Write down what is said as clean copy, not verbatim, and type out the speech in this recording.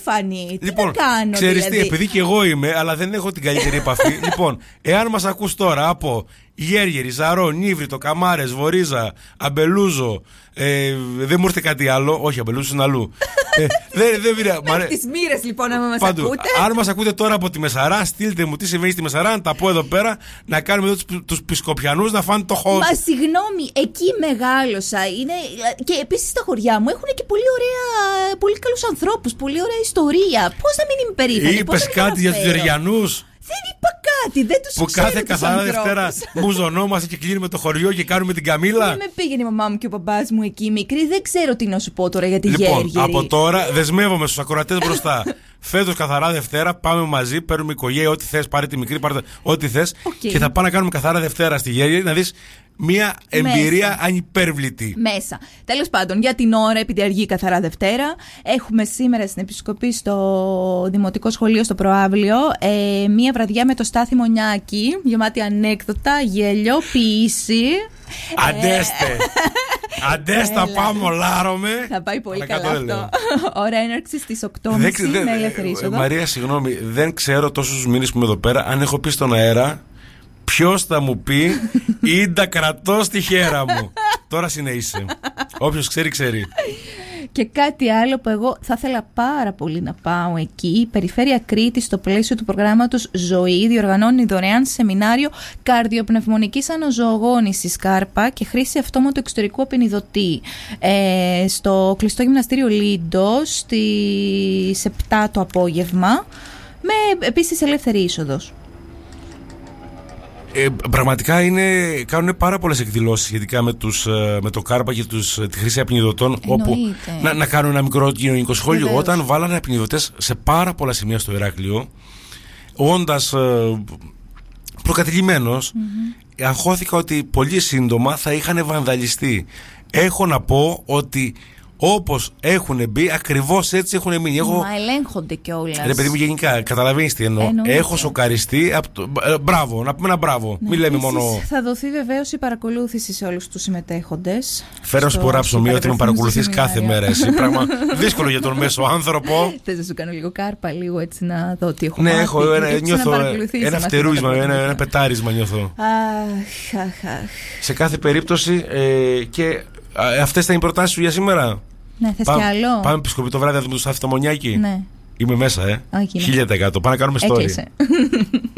περήφανη. Λοιπόν, τι να κάνω, ξέρεις δηλαδή. τι, επειδή και εγώ είμαι, αλλά δεν έχω την καλύτερη επαφή. Λοιπόν, εάν μας ακούς τώρα από Γέργερη, Ζαρό, Νίβριτο, Καμάρες, Βορίζα, Αμπελούζο, δεν μου έρθει κάτι άλλο. Όχι, Αμπελούζο είναι αλλού. Μέχρι τις μοίρες λοιπόν, να μας ακούτε. Αν μας ακούτε τώρα από τη Μεσαρά, στείλτε μου τι συμβαίνει στη Μεσαρά, να τα πω εδώ πέρα, να κάνουμε εδώ τους Πισκοπιανούς να φάνε το χώρο. Μα συγγνώμη, εκεί μεγάλωσα. Είναι... Και επίσης στα χωριά μου έχουν και πολύ ωραία, πολύ καλούς ανθρώπους, πολύ ωραία ιστορία. Πώς να μην είμαι περήφανη. Είπες κάτι για τους Γεωργιανούς? Δεν είπα κάτι, δεν τους ξέρω. Που κάθε καθαρά Δευτέρα μουζωνόμαστε και κλείνουμε το χωριό και κάνουμε την καμήλα. Δεν με πήγαινε η μαμά μου και ο μπαμπάς μου εκεί μικρή, δεν ξέρω τι να σου πω τώρα για τη Λοιπόν, Γέργερη. από τώρα δεσμεύομαι στους ακροατές μπροστά. Φέτος καθαρά Δευτέρα πάμε μαζί, παίρνουμε οικογένεια, ό,τι θες, πάρε τη μικρή, πάρε ό,τι θες. Και θα πάμε να κάνουμε καθαρά Δευτέρα στη Γέργερη, να δεις μια εμπειρία ανυπέρβλητη. Μέσα. Τέλος πάντων, για την ώρα, επειδή αργεί καθαρά Δευτέρα, έχουμε σήμερα στην Επισκοπή στο Δημοτικό Σχολείο στο Προαύλιο μια βραδιά με το Στάθη Μονιάκη, γεμάτη ανέκδοτα, γέλιο, ποίηση. Αντέστα, πάμε, λάρωμε. Θα πάει πολύ καλά αυτό. Ώρα έναρξη στις 8.30 με ελεύθερη είσοδο. Μαρία, συγγνώμη, δεν ξέρω τόσους μήνες που είμαι εδώ πέρα αν έχω πει στον αέρα ποιος θα μου πει ή τα κρατώ στη χέρα μου. Τώρα συνέχισε. Όποιος ξέρει, ξέρει. Και κάτι άλλο που εγώ θα ήθελα πάρα πολύ να πάω εκεί, η Περιφέρεια Κρήτης στο πλαίσιο του προγράμματος Ζωή διοργανώνει δωρεάν σεμινάριο καρδιοπνευμονικής αναζωογόνησης ΚΑΡΠΑ και χρήση αυτόματου εξωτερικού απενιδωτή στο κλειστό γυμναστήριο Λίντος στις 7 το απόγευμα, με επίσης ελεύθερη είσοδος. Πραγματικά κάνουν πάρα πολλές εκδηλώσεις σχετικά με το ΚΑΡΠΑ και τη χρήση απεινιδωτών, όπου να κάνουν ένα μικρό κοινωνικό σχόλιο. Βεβαίως. Όταν βάλανε απεινιδωτές σε πάρα πολλά σημεία στο Ηράκλειο, όντας προκατηλημένος, αγχώθηκα ότι πολύ σύντομα θα είχαν βανδαλιστεί. Έχω να πω ότι όπως έχουν μπει, ακριβώς έτσι έχουν μείνει. Μα ελέγχονται κιόλας. Ρε παιδί μου, γενικά, καταλαβαίνεις τι εννοώ. Έχω σοκαριστεί. Μπράβο, να πούμε ένα μπράβο. Μην λέμε μόνο. Θα δοθεί βεβαίως η παρακολούθηση σε όλους τους συμμετέχοντες. Φέρω σπορά ψωμί ότι με παρακολουθείς κάθε μέρα εσύ. Πράγμα δύσκολο για τον μέσο άνθρωπο. Θες να σου κάνω λίγο κάρπα, λίγο έτσι να δω τι έχω. Ναι, νιώθω ένα φτερούισμα, ένα πετάρισμα νιώθω. Σε κάθε περίπτωση και. Αυτές ήταν οι προτάσεις σου για σήμερα. Ναι, θες κι άλλο? Πάμε Επισκοπή το βράδυ να δούμε το Στάθη το Μονιάκη. Ναι. Είμαι μέσα, 1000%. Πάμε να κάνουμε story. Έκλεισε.